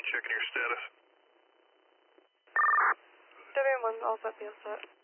checking your status. Debian 1, all set, be all set.